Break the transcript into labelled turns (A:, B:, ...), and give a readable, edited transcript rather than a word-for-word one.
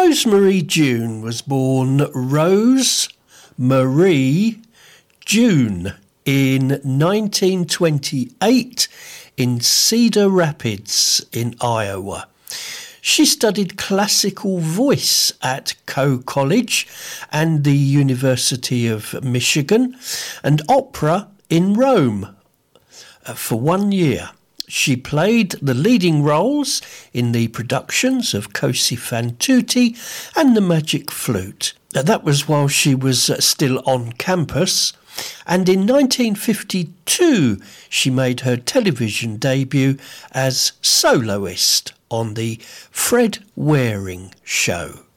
A: Rosemary June was born Rose Marie June in 1928 in Cedar Rapids in Iowa. She studied classical voice at Coe College and the University of Michigan and opera in Rome for 1 year. She played the leading roles in the productions of Così fan tutte and The Magic Flute. That was while she was still on campus. And in 1952, she made her television debut as soloist on the Fred Waring Show.